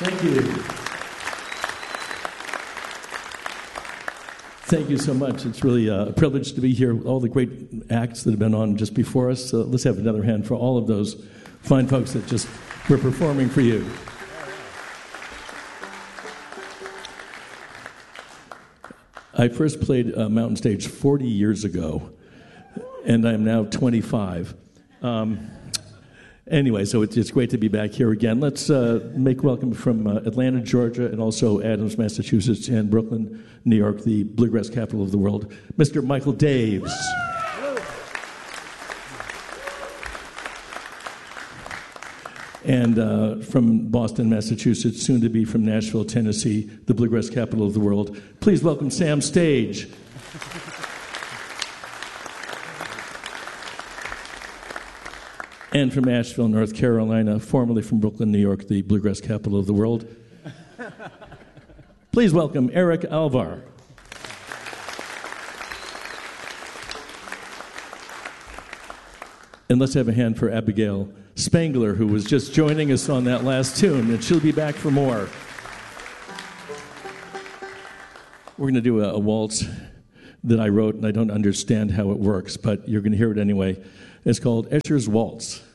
Thank you. Thank you so much. It's really a privilege to be here with all the great acts that have been on just before us. So let's have another hand for all of those fine folks that just were performing for you. I first played Mountain Stage 40 years ago, and I'm now 25. Anyway, so it's great to be back here again. Let's make welcome from Atlanta, Georgia, and also Adams, Massachusetts, and Brooklyn, New York, the bluegrass capital of the world, Mr. Michael Daves. And from Boston, Massachusetts, soon to be from Nashville, Tennessee, the bluegrass capital of the world, please welcome Sam Stage. And from Asheville, North Carolina, formerly from Brooklyn, New York, the bluegrass capital of the world, please welcome Eric Alvar. And let's have a hand for Abigail Spangler, who was just joining us on that last tune, and she'll be back for more. We're going to do a waltz that I wrote, and I don't understand how it works, but you're going to hear it anyway. It's called Escher's Waltz.